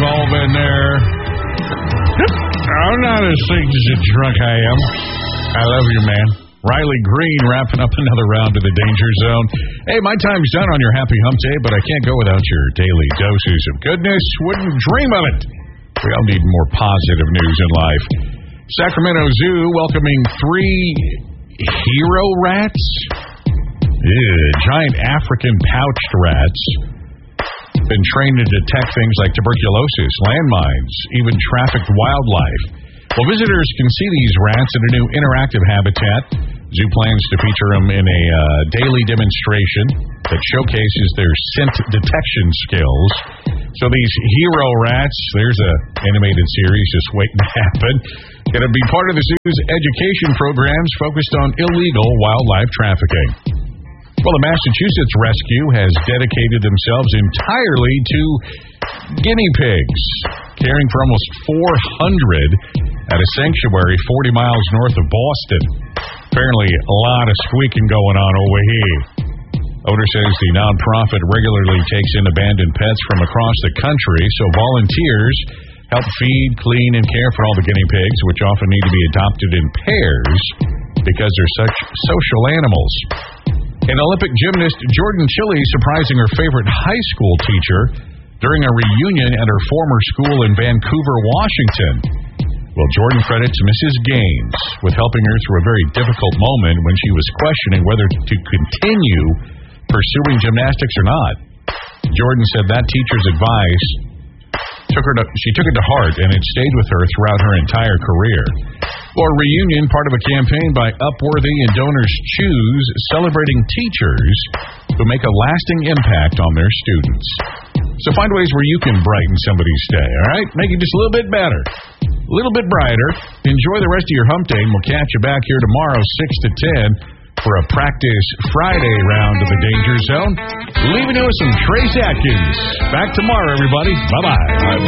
all been there. I'm not as sick as a drunk I am. I love you, man. Riley Green wrapping up another round of the Danger Zone. Hey, my time's done on your Happy Hump Day, but I can't go without your daily doses of goodness. Wouldn't dream of it. We all need more positive news in life. Sacramento Zoo welcoming 3 hero rats. Giant African pouched rats. Been trained to detect things like tuberculosis, landmines, even trafficked wildlife. Well, visitors can see these rats in a new interactive habitat. Zoo plans to feature them in a daily demonstration that showcases their scent detection skills. So these hero rats, there's a animated series just waiting to happen. Going to be part of the zoo's education programs focused on illegal wildlife trafficking. Well, the Massachusetts Rescue has dedicated themselves entirely to guinea pigs, caring for almost 400 at a sanctuary 40 miles north of Boston. Apparently, a lot of squeaking going on over here. Owner says the nonprofit regularly takes in abandoned pets from across the country, so volunteers help feed, clean, and care for all the guinea pigs, which often need to be adopted in pairs because they're such social animals. And Olympic gymnast Jordan Chili surprising her favorite high school teacher during a reunion at her former school in Vancouver, Washington. Well, Jordan credits Mrs. Gaines with helping her through a very difficult moment when she was questioning whether to continue pursuing gymnastics or not. Jordan said that teacher's advice she took it to heart, and it stayed with her throughout her entire career. Well, a reunion, part of a campaign by Upworthy and Donors Choose, celebrating teachers who make a lasting impact on their students. So find ways where you can brighten somebody's day, all right? Make it just a little bit better, a little bit brighter. Enjoy the rest of your hump day, and we'll catch you back here tomorrow, 6 to 10, for a practice Friday round of the Danger Zone. Leaving you with some Trace Atkins. Back tomorrow, everybody. Bye-bye.